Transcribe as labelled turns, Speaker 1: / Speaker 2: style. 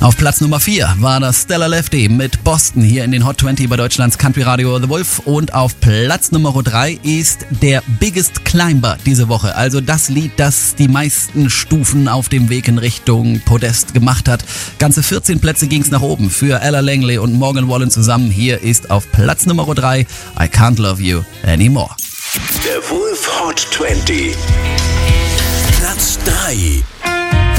Speaker 1: Auf Platz Nummer 4 war das Stella Lefty mit Boston hier in den Hot 20 bei Deutschlands Country Radio The Wolf. Und auf Platz Nummer 3 ist der Biggest Climber diese Woche. Also das Lied, das die meisten Stufen auf dem Weg in Richtung Podest gemacht hat. Ganze 14 Plätze ging's nach oben für Ella Langley und Morgan Wallen zusammen. Hier ist auf Platz Nummer 3 I Can't Love You Anymore.
Speaker 2: The Wolf Hot 20. Platz 3.